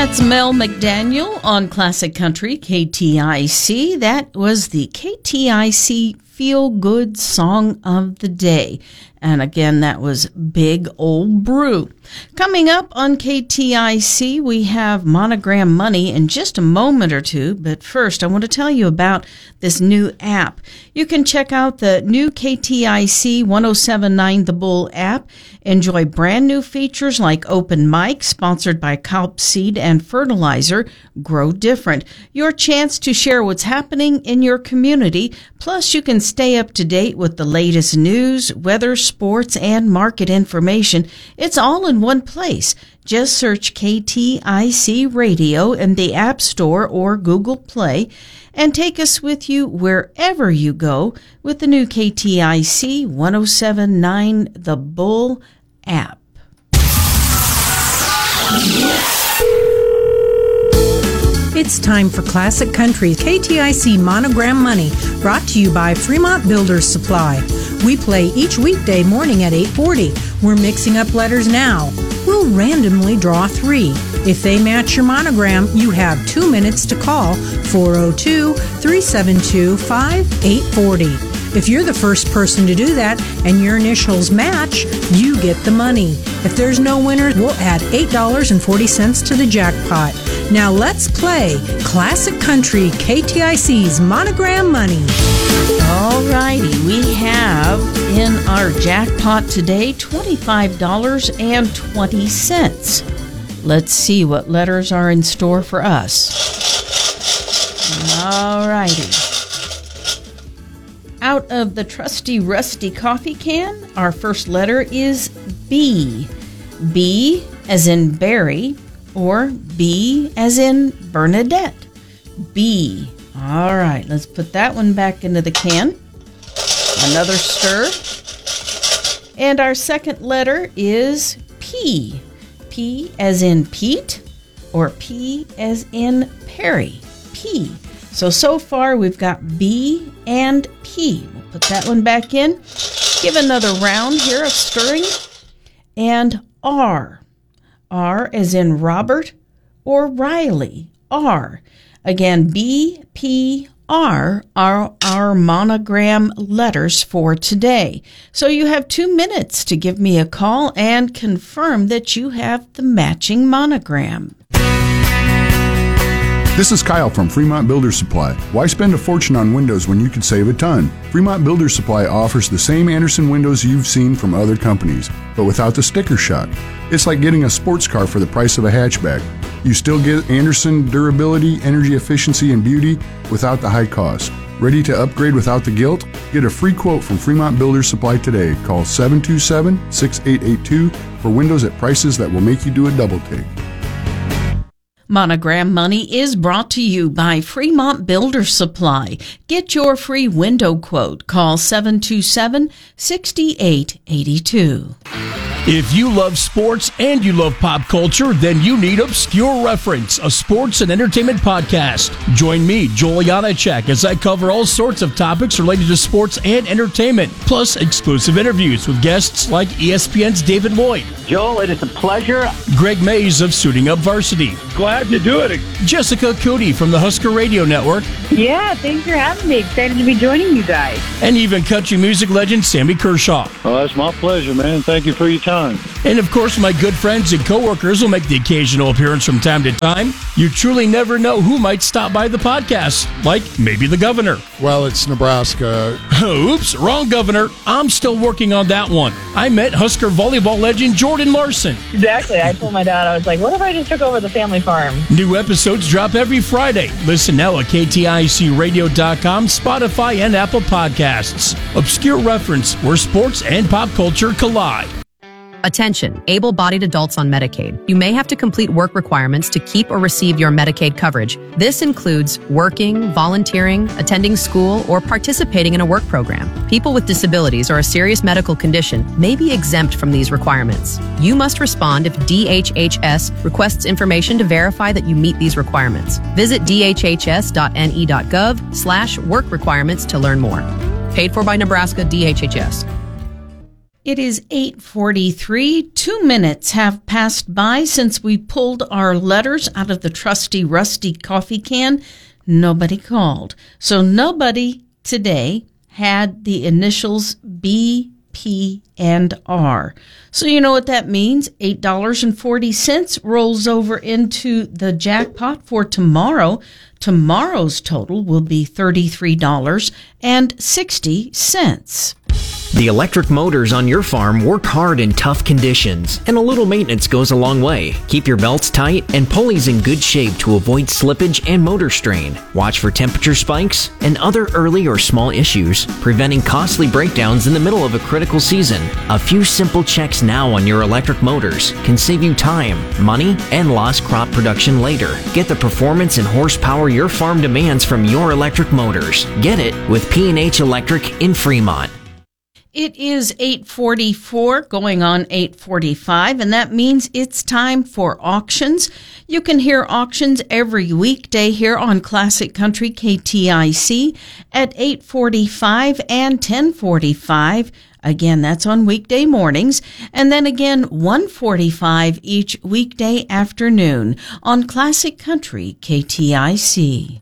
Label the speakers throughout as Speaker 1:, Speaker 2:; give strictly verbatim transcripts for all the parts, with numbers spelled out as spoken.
Speaker 1: That's Mel McDaniel on Classic Country, K T I C. That was the K T I C Feel Good Song of the Day. And again, that was Big Old Brew. Coming up on K T I C, we have Monogram Money in just a moment or two. But first, I want to tell you about this new app. You can check out the new K T I C ten seventy-nine The Bull app. Enjoy brand new features like Open Mic, sponsored by Kalp Seed and Fertilizer. Grow Different. Your chance to share what's happening in your community. Plus, you can stay up to date with the latest news, weather, sports, and market information. It's all in one place. Just search K T I C Radio in the App Store or Google Play and take us with you wherever you go with the new K T I C ten seventy-nine The Bull app.
Speaker 2: It's time for Classic Country K T I C Monogram Money, brought to you by Fremont Builders Supply. We play each weekday morning at eight forty. We're mixing up letters now. We'll randomly draw three. If they match your monogram, you have two minutes to call four oh two, three seven two, five eight four oh. If you're the first person to do that and your initials match, you get the money. If there's no winner, we'll add eight dollars and forty cents to the jackpot. Now let's play Classic Country K T I C's Monogram Money.
Speaker 1: All righty, we have in our jackpot today twenty-five dollars and twenty cents. Let's see what letters are in store for us. All righty. Out of the trusty rusty coffee can, our first letter is B. B as in Barry, or B as in Bernadette. B. All right, let's put that one back into the can. Another stir. And our second letter is P. P as in Pete, or P as in Perry. P. So, so far we've got B and P. We'll put that one back in. Give another round here of stirring. And R. R as in Robert or Riley. R. Again, B, P, R are our monogram letters for today. So you have two minutes to give me a call and confirm that you have the matching monogram.
Speaker 3: This is Kyle from Fremont Builders Supply. Why spend a fortune on windows when you could save a ton? Fremont Builders Supply offers the same Andersen windows you've seen from other companies, but without the sticker shock. It's like getting a sports car for the price of a hatchback. You still get Andersen durability, energy efficiency, and beauty without the high cost. Ready to upgrade without the guilt? Get a free quote from Fremont Builders Supply today. Call seven two seven, six eight eight two for windows at prices that will make you do a double take.
Speaker 1: Monogram Money is brought to you by Fremont Builders Supply. Get your free window quote. Call seven two seven, six eight eight two.
Speaker 4: If you love sports and you love pop culture, then you need Obscure Reference, a sports and entertainment podcast. Join me, Joel Janacek, as I cover all sorts of topics related to sports and entertainment, plus exclusive interviews with guests like E S P N's David Lloyd.
Speaker 5: Joel, it is a pleasure.
Speaker 4: Greg Mays of Suiting Up Varsity.
Speaker 5: Glad to do it.
Speaker 4: Jessica Cootie from the Husker Radio Network.
Speaker 6: Yeah, thanks for having me. Excited to be joining you guys.
Speaker 4: And even country music legend Sammy Kershaw.
Speaker 7: Well, that's my pleasure, man. Thank you for your time.
Speaker 4: And of course, my good friends and coworkers will make the occasional appearance from time to time. You truly never know who might stop by the podcast, like maybe the governor.
Speaker 8: Well, it's Nebraska.
Speaker 4: Oops, wrong governor. I'm still working on that one. I met Husker volleyball legend Jordan Larson.
Speaker 6: Exactly. I told my dad, I was like, what if I just took over the family farm?
Speaker 4: New episodes drop every Friday. Listen now at K T I C radio dot com, Spotify, and Apple Podcasts. Obscure Reference, where sports and pop culture collide.
Speaker 9: Attention, able-bodied adults on Medicaid. You may have to complete work requirements to keep or receive your Medicaid coverage. This includes working, volunteering, attending school, or participating in a work program. People with disabilities or a serious medical condition may be exempt from these requirements. You must respond if D H H S requests information to verify that you meet these requirements. Visit d h h s dot n e dot gov slash work requirements to learn more. Paid for by Nebraska D H H S.
Speaker 1: It is eight forty-three. Two minutes have passed by since we pulled our letters out of the trusty rusty coffee can. Nobody called. So nobody today had the initials B, P, and R. So you know what that means. eight dollars and forty cents rolls over into the jackpot for tomorrow. Tomorrow's total will be thirty-three dollars and sixty cents.
Speaker 10: The electric motors on your farm work hard in tough conditions, and a little maintenance goes a long way. Keep your belts tight and pulleys in good shape to avoid slippage and motor strain. Watch for temperature spikes and other early or small issues, preventing costly breakdowns in the middle of a critical season. A few simple checks now on your electric motors can save you time, money, and lost crop production later. Get the performance and horsepower your farm demands from your electric motors. Get it with P and H Electric in Fremont.
Speaker 1: It is eight forty-four, going on eight forty-five, and that means it's time for auctions. You can hear auctions every weekday here on Classic Country K T I C at eight forty-five and ten forty-five. Again, that's on weekday mornings, and then again one forty-five each weekday afternoon on Classic Country K T I C.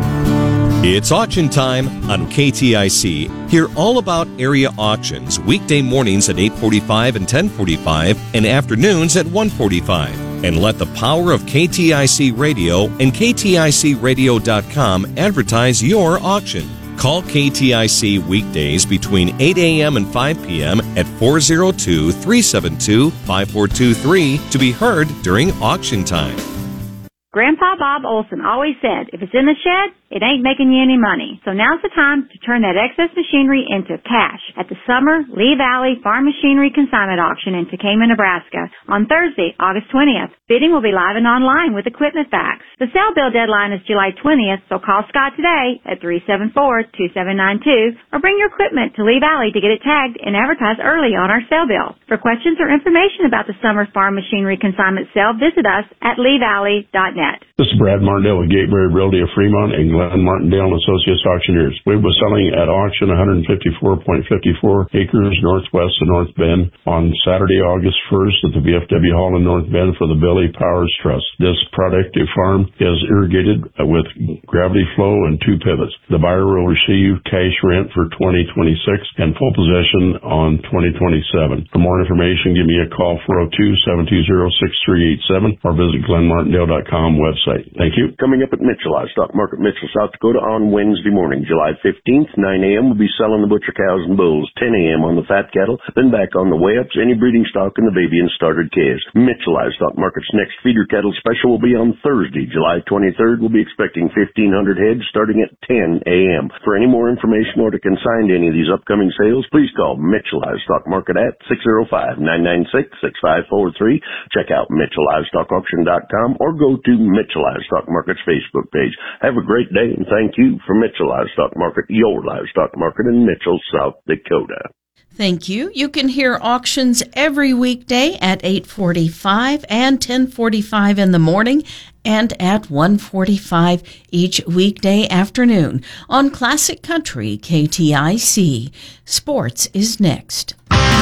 Speaker 11: It's auction time on K T I C. Hear all about area auctions weekday mornings at eight forty-five and ten forty-five and afternoons at one forty-five. And let the power of K T I C Radio and K T I C radio dot com advertise your auction. Call K T I C weekdays between eight a.m. and five p.m. at four oh two, three seven two, five four two three to be heard during auction time.
Speaker 12: Grandpa Bob Olson always said, if it's in the shed, it ain't making you any money. So now's the time to turn that excess machinery into cash at the Summer Lee Valley Farm Machinery Consignment Auction in Tekamah, Nebraska on Thursday, August twentieth. Bidding will be live and online with equipment facts. The sale bill deadline is July twentieth, so call Scott today at three seven four, two seven nine two or bring your equipment to Lee Valley to get it tagged and advertised early on our sale bill. For questions or information about the Summer Farm Machinery Consignment Sale, visit us at lee valley dot net.
Speaker 13: This is Brad Martindale with Gateberry Realty of Fremont and Glenn Martindale and Associates Auctioneers. We were selling at auction one fifty-four point five four acres northwest of North Bend on Saturday, August first at the V F W Hall in North Bend for the Billy Powers Trust. This productive farm is irrigated with gravity flow and two pivots. The buyer will receive cash rent for twenty twenty-six and full possession on twenty twenty-seven. For more information, give me a call four oh two, seven two zero, six three eight seven or visit glenn martindale dot com website. Thank you.
Speaker 14: Coming up at Mitchell Livestock Market, Mitchell, South Dakota on Wednesday morning, July fifteenth, nine a.m. We'll be selling the butcher cows and bulls, ten a.m. on the fat cattle, then back on the weigh-ups, any breeding stock, and the baby and started calves. Mitchell Livestock Market's next feeder cattle special will be on Thursday, July twenty-third. We'll be expecting fifteen hundred heads starting at ten a.m. For any more information or to consign to any of these upcoming sales, please call Mitchell Livestock Market at six oh five, nine nine six, six five four three. Check out mitchell livestock auction dot com or go to Mitchell Livestock Market's Facebook page. Have a great day and thank you for Mitchell Livestock Market, your livestock market in Mitchell, South Dakota.
Speaker 1: Thank you. You can hear auctions every weekday at eight forty-five and ten forty-five in the morning and at one forty-five each weekday afternoon on Classic Country K T I C. Sports is next.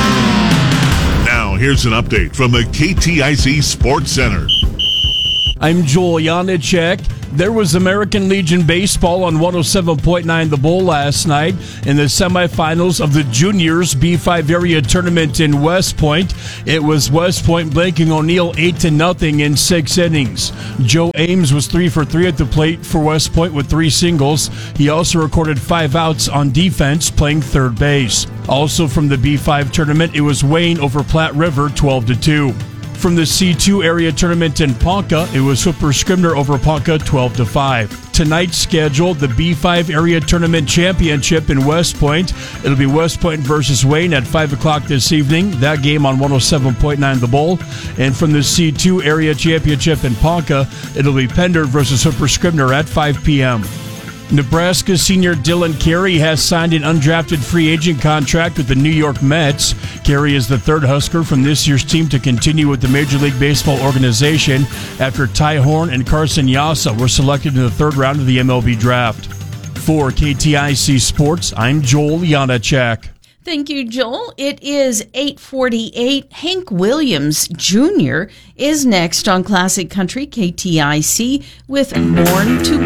Speaker 15: Now here's an update from the K T I C Sports Center.
Speaker 4: I'm Joel Janicek. There was American Legion Baseball on one oh seven point nine The Bull last night in the semifinals of the Juniors B five Area Tournament in West Point. It was West Point blanking O'Neill eight to nothing in six innings. Joe Ames was three for three at the plate for West Point with three singles. He also recorded five outs on defense, playing third base. Also from the B five tournament, it was Wayne over Platte River twelve to two. From the C two area tournament in Ponca, it was Hooper Scribner over Ponca twelve to five. Tonight's schedule, the B five area tournament championship in West Point. It'll be West Point versus Wayne at five o'clock this evening. That game on one oh seven point nine The Bull. And from the C two area championship in Ponca, it'll be Pender versus Hooper Scribner at five p.m. Nebraska senior Dylan Carey has signed an undrafted free agent contract with the New York Mets. Carey is the third Husker from this year's team to continue with the Major League Baseball organization after Ty Horn and Carson Yassa were selected in the third round of the M L B draft. For K T I C Sports, I'm Joel Janicek.
Speaker 1: Thank you, Joel. It is eight forty-eight. Hank Williams Junior is next on Classic Country K T I C with Born to